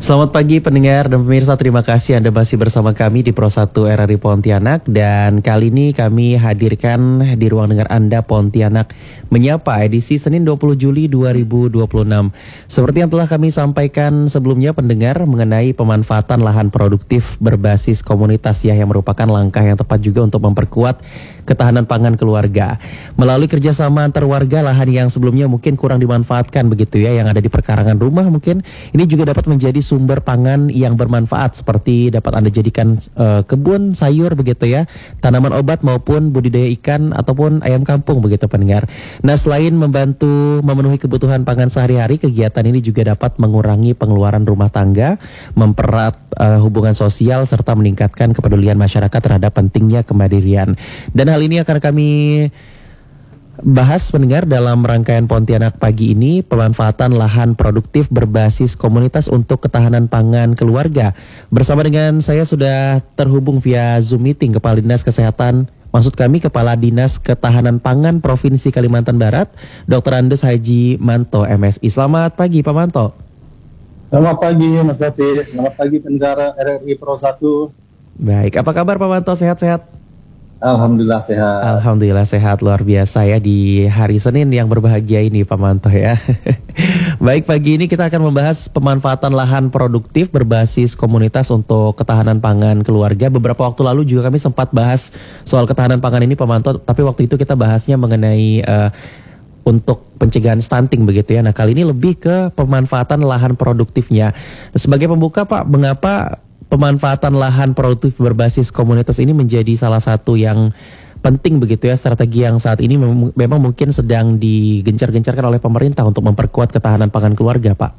Selamat pagi pendengar dan pemirsa, terima kasih Anda masih bersama kami di Pro 1 RRI Pontianak. Dan kali ini kami hadirkan di ruang dengar Anda Pontianak Menyapa edisi Senin 20 Juli 2026. Seperti yang telah kami sampaikan sebelumnya pendengar, mengenai pemanfaatan lahan produktif berbasis komunitas yang merupakan langkah yang tepat juga untuk memperkuat ketahanan pangan keluarga. Melalui kerjasama antar warga, lahan yang sebelumnya mungkin kurang dimanfaatkan begitu ya, yang ada di perkarangan rumah mungkin, ini juga dapat menjadi sumber pangan yang bermanfaat, seperti dapat Anda jadikan kebun sayur begitu ya, tanaman obat maupun budidaya ikan ataupun ayam kampung begitu pendengar. Nah, selain membantu memenuhi kebutuhan pangan sehari-hari, kegiatan ini juga dapat mengurangi pengeluaran rumah tangga, mempererat hubungan sosial serta meningkatkan kepedulian masyarakat terhadap pentingnya kemandirian. Dan hal ini akan kami bahas pendengar dalam rangkaian Pontianak pagi ini, pemanfaatan lahan produktif berbasis komunitas untuk ketahanan pangan keluarga. Bersama dengan saya sudah terhubung via Zoom meeting Kepala Dinas Kesehatan, maksud kami Kepala Dinas Ketahanan Pangan Provinsi Kalimantan Barat, Dr. Andes Haji Manto, MSI. Selamat pagi Pak Manto. Selamat pagi Mas Datis, selamat pagi pendengar RRI Pro 1. Baik, apa kabar Pak Manto, sehat-sehat? Alhamdulillah sehat. Alhamdulillah sehat, luar biasa ya di hari Senin yang berbahagia ini Pak Manto ya. Baik, pagi ini kita akan membahas pemanfaatan lahan produktif berbasis komunitas untuk ketahanan pangan keluarga. Beberapa waktu lalu juga kami sempat bahas soal ketahanan pangan ini Pak Manto, tapi waktu itu kita bahasnya mengenai untuk pencegahan stunting begitu ya. Nah, kali ini lebih ke pemanfaatan lahan produktifnya. Sebagai pembuka Pak, mengapa pemanfaatan lahan produktif berbasis komunitas ini menjadi salah satu yang penting begitu ya, strategi yang saat ini memang mungkin sedang digencar-gencarkan oleh pemerintah untuk memperkuat ketahanan pangan keluarga, Pak?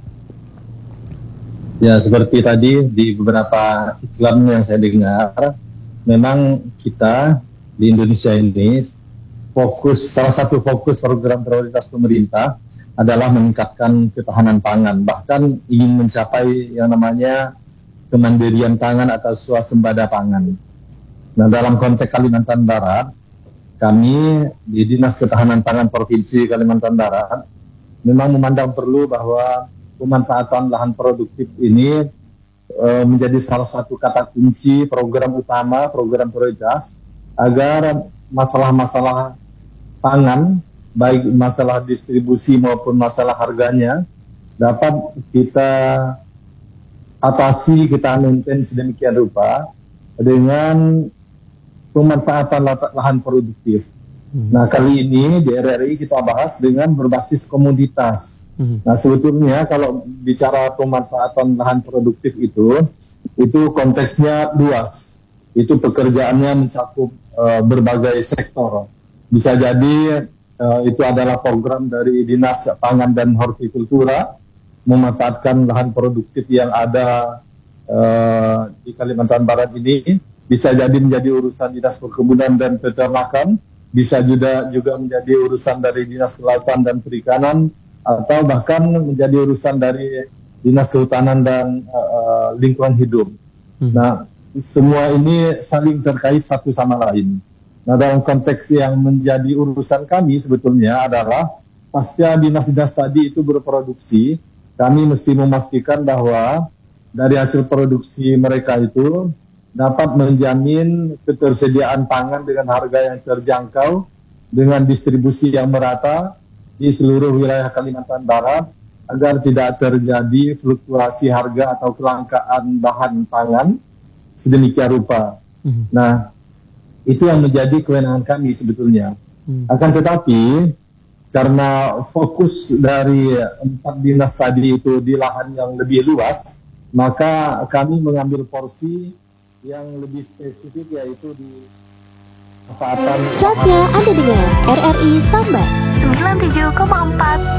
Ya, seperti tadi di beberapa iklan yang saya dengar, memang kita di Indonesia ini salah satu fokus program prioritas pemerintah adalah meningkatkan ketahanan pangan, bahkan ingin mencapai yang namanya kemandirian pangan atau swasembada pangan. Nah, dalam konteks Kalimantan Barat, kami di Dinas Ketahanan Pangan Provinsi Kalimantan Barat memang memandang perlu bahwa pemanfaatan lahan produktif ini menjadi salah satu kata kunci program utama, program prioritas, agar masalah-masalah pangan, baik masalah distribusi maupun masalah harganya, dapat kita atasi, kita maintain sedemikian rupa dengan pemanfaatan lahan produktif. Nah, kali ini di RRI kita bahas dengan berbasis komoditas. Nah, sebetulnya kalau bicara pemanfaatan lahan produktif itu konteksnya luas. Itu pekerjaannya mencakup berbagai sektor. Bisa jadi itu adalah program dari Dinas Pangan dan Hortikultura, memanfaatkan lahan produktif yang ada di Kalimantan Barat ini. Bisa jadi menjadi urusan Dinas Perkebunan dan Peternakan, bisa juga menjadi urusan dari Dinas Kelautan dan Perikanan, atau bahkan menjadi urusan dari Dinas Kehutanan dan Lingkungan Hidup. Nah, semua ini saling terkait satu sama lain. Nah, dalam konteks yang menjadi urusan kami sebetulnya adalah pasca dinas-dinas tadi itu berproduksi, kami mesti memastikan bahwa dari hasil produksi mereka itu dapat menjamin ketersediaan pangan dengan harga yang terjangkau, dengan distribusi yang merata di seluruh wilayah Kalimantan Barat, agar tidak terjadi fluktuasi harga atau kelangkaan bahan pangan sedemikian rupa. Nah, itu yang menjadi kewenangan kami sebetulnya. Akan tetapi, karena fokus dari 4 dinas tadi itu di lahan yang lebih luas, maka kami mengambil porsi yang lebih spesifik, yaitu di Saatnya Anda dengar RRI Sambas 97,4